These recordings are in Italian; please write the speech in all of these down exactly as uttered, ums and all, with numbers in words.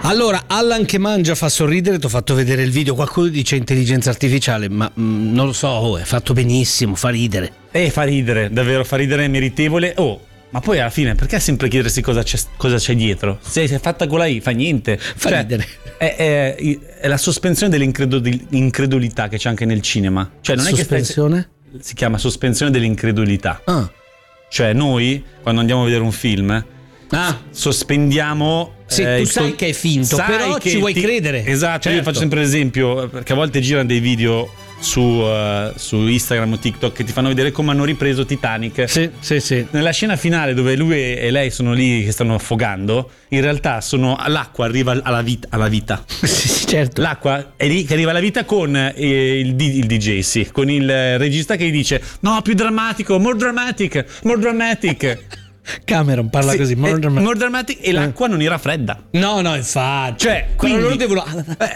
Allora, Allan che mangia fa sorridere, ti ho fatto vedere il video, qualcuno dice intelligenza artificiale, ma mh, non lo so, oh, è fatto benissimo, fa ridere. Eh, fa ridere, davvero fa ridere, è meritevole. Oh, ma poi alla fine perché sempre chiedersi cosa c'è, cosa c'è dietro? Se si è fatta con la I, fa niente. Fa cioè, ridere. È, è, è la sospensione dell'incredulità che c'è anche nel cinema. Cioè, non Sospensione? È che stai, si chiama sospensione dell'incredulità. Ah. Cioè, noi, quando andiamo a vedere un film, ah. sospendiamo. Sì, eh, tu sai to- che è finto, però ci vuoi ti... credere. Esatto, certo. Io faccio sempre l'esempio, perché a volte girano dei video su, uh, su Instagram o TikTok che ti fanno vedere come hanno ripreso Titanic. Sì, sì, sì. Nella scena finale dove lui e lei sono lì che stanno affogando, in realtà sono l'acqua arriva alla vita, alla vita. Sì, sì, certo. L'acqua è lì che arriva alla vita con eh, il, D, il D J, sì, con il regista che gli dice no, più drammatico, more dramatic, more dramatic. Cameron parla sì, così, more dramatic. more dramatic, e l'acqua non era fredda. No, no, infatti. Cioè, quindi quindi, loro devono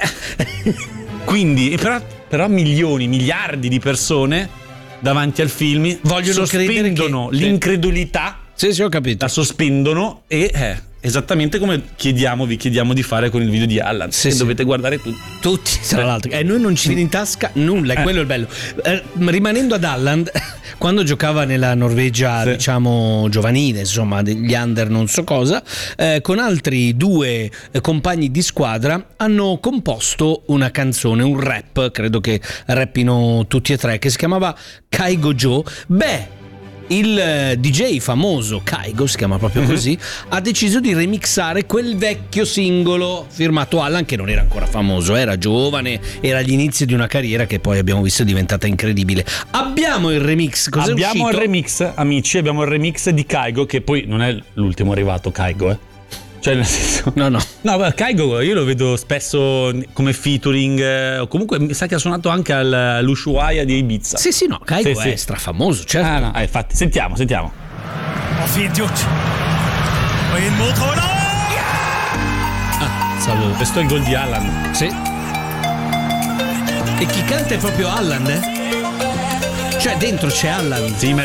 quindi però, però milioni, miliardi di persone davanti al film vogliono sospendono che... l'incredulità. Sì, sì, ho capito. La sospendono e eh, esattamente come chiediamo, vi chiediamo di fare con il video di Allan. Sì, che sì. dovete guardare tutti. Tutti, tra l'altro. E eh, noi non ci viene in tasca nulla, è Eh. quello il bello. Eh, rimanendo ad Allan, quando giocava nella Norvegia, Sì. diciamo giovanile, insomma, degli under non so cosa, eh, con altri due eh, compagni di squadra hanno composto una canzone, un rap, credo che rappino tutti e tre, che si chiamava Kaigo Joe. Beh, il eh, D J famoso Kaigo, si chiama proprio così, ha deciso di remixare quel vecchio singolo firmato Allan, che non era ancora famoso, era giovane, era agli inizi di una carriera che poi abbiamo visto è diventata incredibile. Abbiamo il remix, cos'è abbiamo uscito? il remix, amici, abbiamo il remix di Kaigo, che poi non è l'ultimo arrivato Kaigo, eh. Cioè, nel senso, No, no. no, beh, Kaigo io lo vedo spesso come featuring, eh, o comunque mi sa che ha suonato anche al, all'Ushuaia di Ibiza. Sì, sì, no, Kaigo Sì, è sì. strafamoso, certo. Ah, no, eh, infatti, sentiamo, sentiamo. Og fint gjort. Og inn mot Haaland! Ah, saluto. Questo è il gol di Allan. Sì. E chi canta è proprio Allan, eh? Cioè dentro c'è Allan. Sì, ma